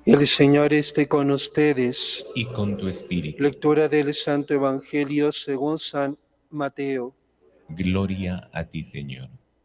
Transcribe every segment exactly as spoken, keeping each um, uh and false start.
El Señor esté con ustedes. y con tu espíritu. Lectura del Santo Evangelio según San Mateo. Gloria a ti, Señor.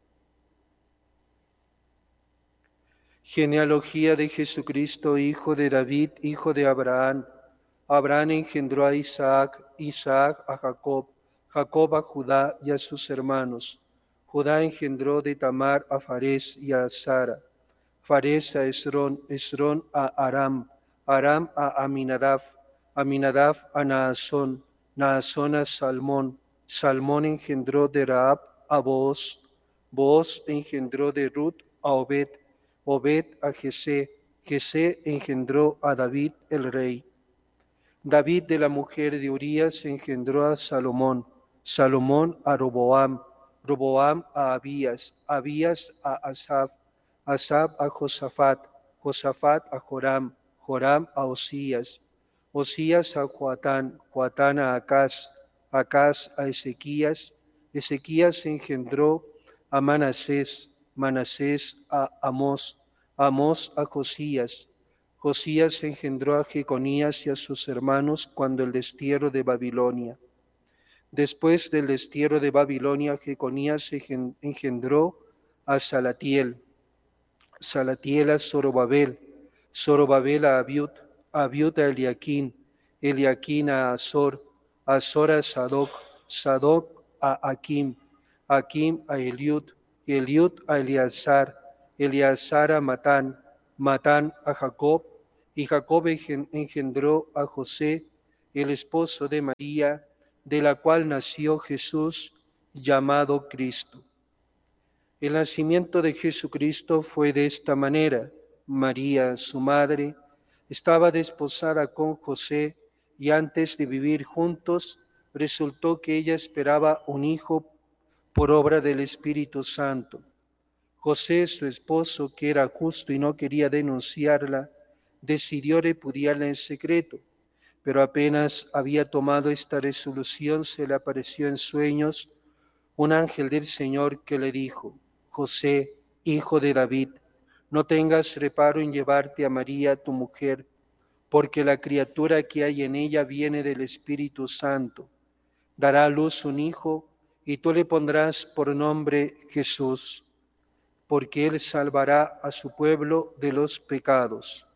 Genealogía de Jesucristo, hijo de David, hijo de Abraham. Abraham engendró a Isaac, Isaac a Jacob, Jacob a Judá y a sus hermanos. Judá engendró de Tamar a Farés y a Sara. Farés a Esrón, Esrón a Aram, Aram a Aminadab, Aminadab a Naasón, Naasón a Salmón, Salmón engendró de Rahab a Booz, Booz engendró de Ruth a Obed, Obed a Jesé, Jesé engendró a David el rey. David de la mujer de Urías engendró a Salomón, Salomón a Roboam, Roboam a Abías, Abías a Asab, Asab a Josafat, Josafat a Joram, Joram a Osías, Osías a Joatán, Joatán a Acaz, Acaz a Ezequías, Ezequías engendró a Manasés, Manasés a Amós, Amós a Josías, Josías engendró a Jeconías y a sus hermanos cuando el destierro de Babilonia. Después del destierro de Babilonia, Jeconías engendró a Salatiel, Salatiel a Zorobabel, Zorobabel a Abiud, Abiud a Eliaquín, Eliaquín a Azor, Azor a Sadoc, Sadoc a Akim, Akim a Eliud, Eliud a Eleazar, Eleazar a Matán, Matán a Jacob, y Jacob engendró a José, el esposo de María, de la cual nació Jesús, llamado Cristo. El nacimiento de Jesucristo fue de esta manera. María, su madre, estaba desposada con José y antes de vivir juntos, resultó que ella esperaba un hijo por obra del Espíritu Santo. José, su esposo, que era justo y no quería denunciarla, decidió repudiarla en secreto, pero apenas había tomado esta resolución, se le apareció en sueños un ángel del Señor que le dijo: José, hijo de David, no tengas reparo en llevarte a María, tu mujer, porque la criatura que hay en ella viene del Espíritu Santo. Dará a luz un hijo, y tú le pondrás por nombre Jesús, porque él salvará a su pueblo de los pecados.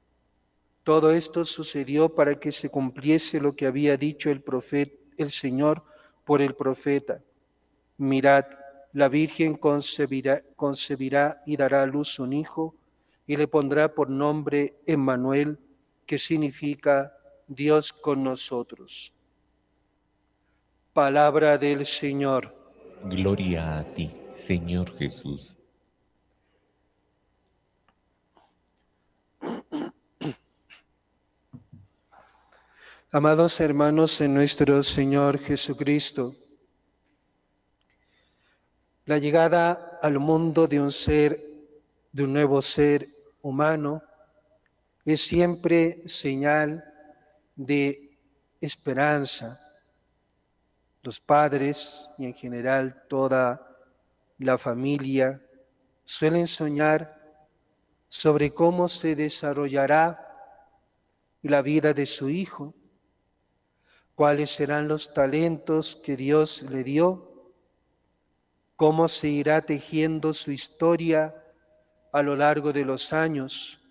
Todo esto sucedió para que se cumpliese lo que había dicho el profeta, el Señor por el profeta. Mirad, la Virgen concebirá, concebirá y dará a luz un hijo, y le pondrá por nombre Emmanuel, que significa Dios con nosotros. Palabra del Señor. Gloria a ti, Señor Jesús. Amados hermanos en nuestro Señor Jesucristo, la llegada al mundo de un ser, de un nuevo ser humano, es siempre señal de esperanza. Los padres y en general toda la familia suelen soñar sobre cómo se desarrollará la vida de su hijo, cuáles serán los talentos que Dios le dio, cómo se irá tejiendo su historia a lo largo de los años.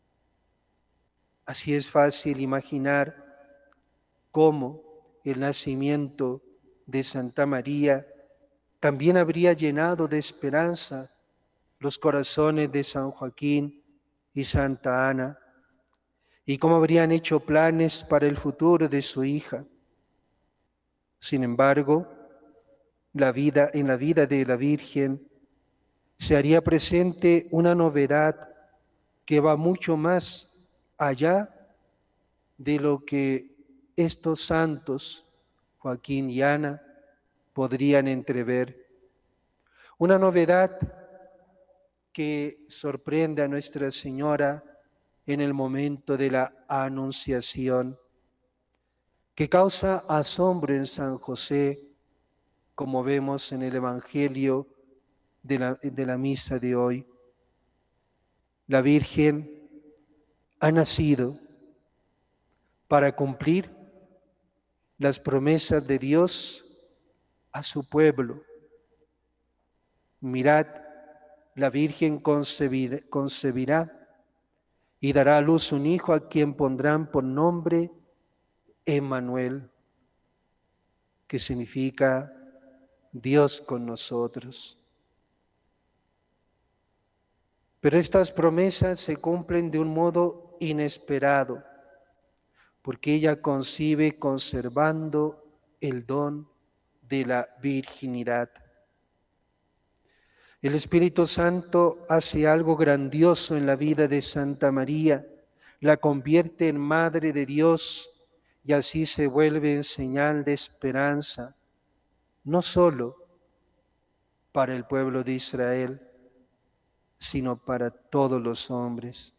Así es fácil imaginar cómo el nacimiento de Santa María también habría llenado de esperanza los corazones de San Joaquín y Santa Ana, y cómo habrían hecho planes para el futuro de su hija. Sin embargo, la vida, en la vida de la Virgen se haría presente una novedad que va mucho más allá de lo que estos santos, Joaquín y Ana, podrían entrever. Una novedad que sorprende a Nuestra Señora en el momento de la anunciación, que causa asombro en San José, como vemos en el Evangelio de la, de la misa de hoy. La Virgen ha nacido para cumplir las promesas de Dios a su pueblo. Mirad, la Virgen concebirá, concebirá y dará a luz un hijo a quien pondrán por nombre Emmanuel, que significa Dios con nosotros. Pero estas promesas se cumplen de un modo inesperado, porque ella concibe conservando el don de la virginidad. El Espíritu Santo hace algo grandioso en la vida de Santa María, la convierte en Madre de Dios y así se vuelve en señal de esperanza, no solo para el pueblo de Israel, sino para todos los hombres.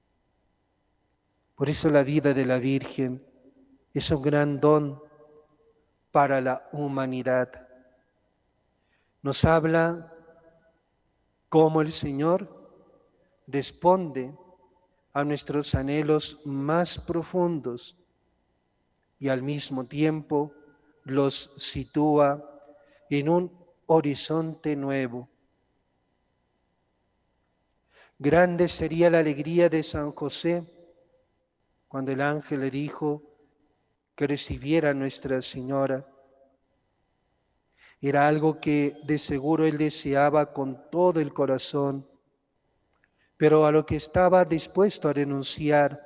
Por eso la vida de la Virgen es un gran don para la humanidad. Nos habla cómo el Señor responde a nuestros anhelos más profundos y al mismo tiempo los sitúa en un horizonte nuevo. Grande sería la alegría de San José cuando el ángel le dijo que recibiera a Nuestra Señora. Era algo que de seguro él deseaba con todo el corazón, pero a lo que estaba dispuesto a renunciar,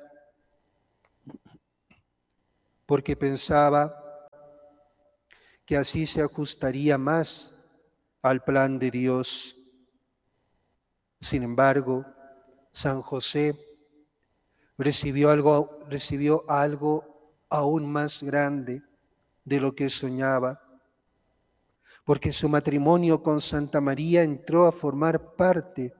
porque pensaba que así se ajustaría más al plan de Dios. Sin embargo, San José recibió algo, recibió algo aún más grande de lo que soñaba, porque su matrimonio con Santa María entró a formar parte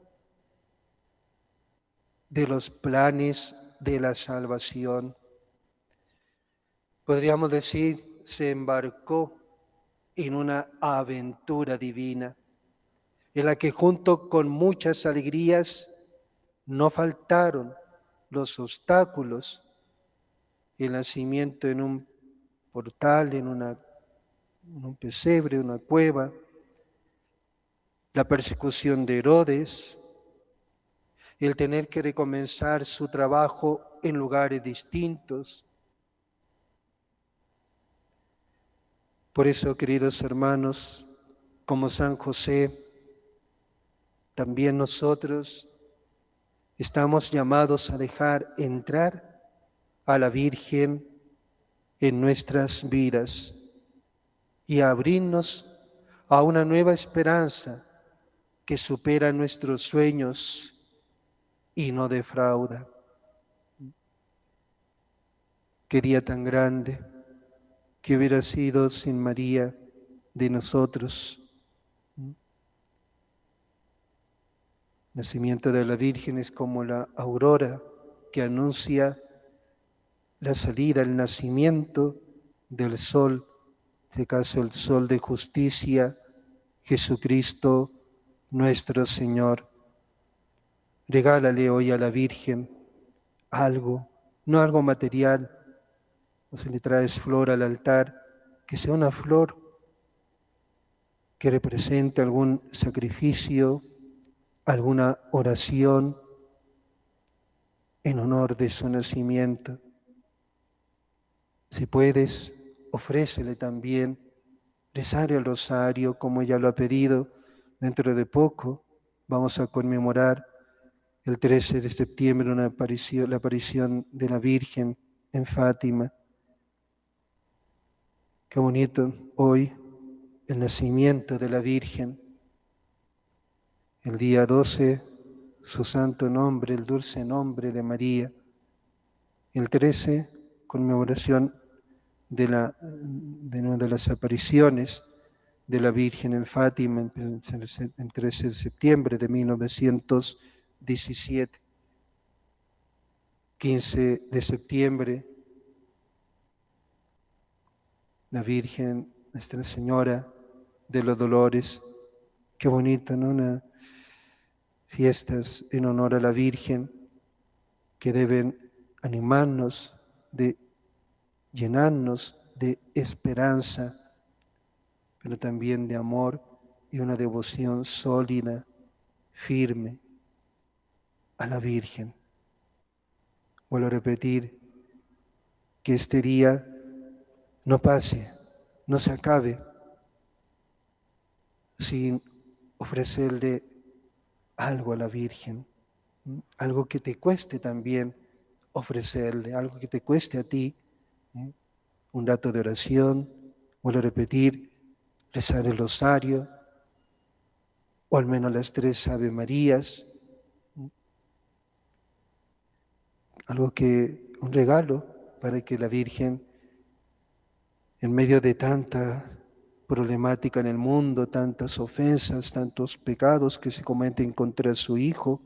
de los planes de la salvación. Podríamos decir, se embarcó en una aventura divina, en la que junto con muchas alegrías no faltaron los obstáculos, el nacimiento en un portal, en, una, en un pesebre, una cueva, la persecución de Herodes, el tener que recomenzar su trabajo en lugares distintos. Por eso, queridos hermanos, como San José, también nosotros estamos llamados a dejar entrar a la Virgen en nuestras vidas y a abrirnos a una nueva esperanza que supera nuestros sueños y no defrauda. Qué día tan grande que hubiera sido sin María de nosotros. El nacimiento de la Virgen es como la aurora que anuncia la salida, el nacimiento del sol, en este caso el sol de justicia, Jesucristo nuestro Señor. Regálale hoy a la Virgen algo, no algo material, o si le traes flor al altar, que sea una flor que represente algún sacrificio, alguna oración en honor de su nacimiento. Si puedes, ofrécele también rezar el rosario como ella lo ha pedido. Dentro de poco vamos a conmemorar el trece de septiembre una aparición, la aparición de la Virgen en Fátima. Qué bonito hoy el nacimiento de la Virgen. El día doce, su santo nombre, el dulce nombre de María. El trece, conmemoración de, la, de una de las apariciones de la Virgen en Fátima, el trece de septiembre de mil novecientos diecisiete. quince de septiembre, la Virgen, Nuestra Señora de los Dolores. Qué bonito, ¿no? Una fiestas en honor a la Virgen que deben animarnos, de llenarnos de esperanza, pero también de amor y una devoción sólida, firme a la Virgen. Vuelvo a repetir, que este día no pase, no se acabe sin ofrecerle algo a la Virgen, ¿m? Algo que te cueste también ofrecerle, algo que te cueste a ti, ¿eh? Un rato de oración, vuelvo a repetir, rezar el rosario, o al menos las tres Ave Marías, ¿m? Algo que, un regalo para que la Virgen, en medio de tanta problemática en el mundo, tantas ofensas, tantos pecados que se cometen contra su Hijo,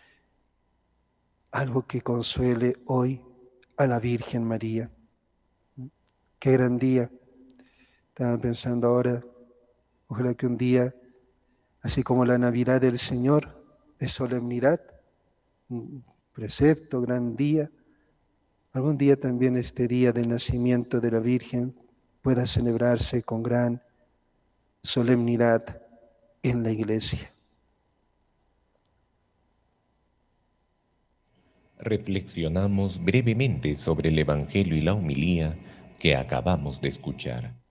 algo que consuele hoy a la Virgen María. Qué gran día. Estaba pensando ahora, ojalá que un día, así como la Navidad del Señor es solemnidad, un precepto, gran día, algún día también este día del nacimiento de la Virgen pueda celebrarse con gran solemnidad en la Iglesia. Reflexionamos brevemente sobre el Evangelio y la homilía que acabamos de escuchar.